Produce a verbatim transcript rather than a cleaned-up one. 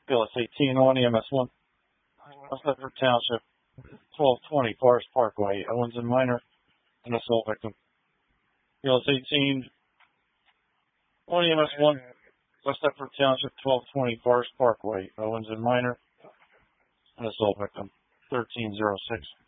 P L S eighteen, one E M S one, West Bedford Township, twelve twenty Forest Parkway, Owens and Minor, an assault victim. P L S eighteen, one E M S one, West Bedford Township, twelve twenty Forest Parkway, Owens and Minor, an assault victim. thirteen oh six.